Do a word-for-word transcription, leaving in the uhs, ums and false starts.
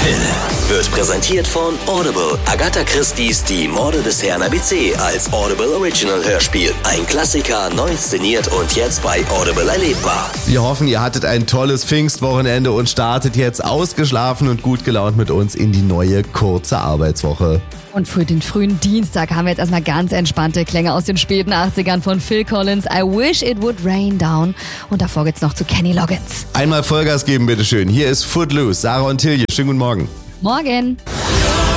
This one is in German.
Till wird präsentiert von Audible. Agatha Christie's Die Morde des Herrn A B C als Audible Original Hörspiel. Ein Klassiker, neu inszeniert und jetzt bei Audible erlebbar. Wir hoffen, ihr hattet ein tolles Pfingstwochenende und startet jetzt ausgeschlafen und gut gelaunt mit uns in die neue kurze Arbeitswoche. Und für den frühen Dienstag haben wir jetzt erstmal ganz entspannte Klänge aus den späten achtzigern von Phil Collins, I Wish It Would Rain Down. Und davor geht's noch zu Kenny Loggins. Einmal Vollgas geben, bitteschön. Hier ist Footloose, Sarah und Tilje. Schönen guten Morgen. Morgen.